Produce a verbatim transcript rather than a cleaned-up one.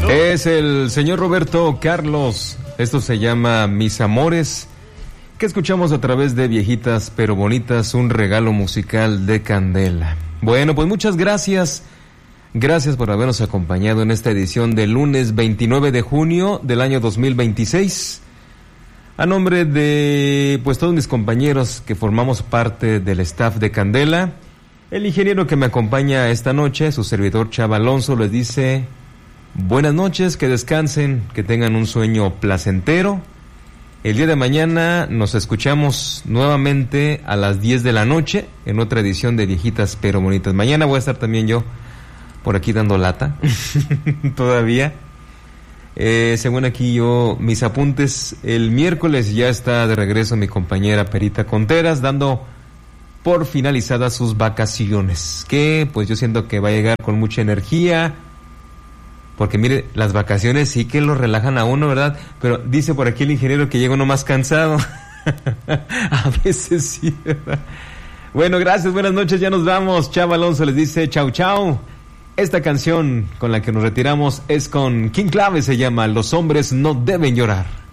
Es el señor Roberto Carlos. Esto se llama Mis Amores, que escuchamos a través de Viejitas pero Bonitas, un regalo musical de Candela. Bueno, pues muchas gracias. Gracias por habernos acompañado en esta edición del lunes veintinueve de junio del año dos mil veintiséis. A nombre de pues todos mis compañeros que formamos parte del staff de Candela, el ingeniero que me acompaña esta noche, su servidor Chava Alonso, les dice buenas noches, que descansen, que tengan un sueño placentero. El día de mañana nos escuchamos nuevamente a las diez de la noche en otra edición de Viejitas pero Bonitas. Mañana voy a estar también yo por aquí dando lata todavía. Eh, según aquí yo, mis apuntes, el miércoles ya está de regreso mi compañera Perita Conteras, dando por finalizadas sus vacaciones, que pues yo siento que va a llegar con mucha energía, porque mire, las vacaciones sí que lo relajan a uno, ¿verdad? Pero dice por aquí el ingeniero que llega uno más cansado. A veces sí, ¿verdad? Bueno, gracias, buenas noches, ya nos vamos. Chava Alonso les dice chau chau. Esta canción con la que nos retiramos es con King Clave, se llama Los hombres no deben llorar.